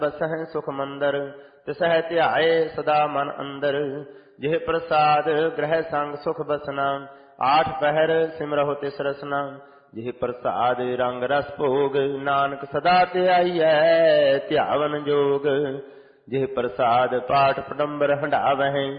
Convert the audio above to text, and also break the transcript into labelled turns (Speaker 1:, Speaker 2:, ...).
Speaker 1: ਬਸਹਿ ਸੁਖ ਮੰਦਰ ਤਿਸਹਿ ਧਿਆਏ ਸਦਾ ਮਨ ਅੰਦਰ। ਜਿਹ ਪ੍ਰਸਾਦ ਗ੍ਰਹਿ ਸੰਗ ਸੁਖ ਬਸਨਾ ਆਠ ਪਹਿਰ ਸਿਮਰਹੁ ਤਿਸ ਰਸਨਾ। ਜਿਹ ਪ੍ਰਸਾਦ ਰੰਗ ਰਸ ਭੋਗ ਨਾਨਕ ਸਦਾ ਧਿਆਈਐ ਧਿਆਵਨ ਜੋਗ। ਜਿਹ ਪ੍ਰਸਾਦ ਪਾਠ ਪਟੰਬਰ ਹੰਢਾਵਹਿ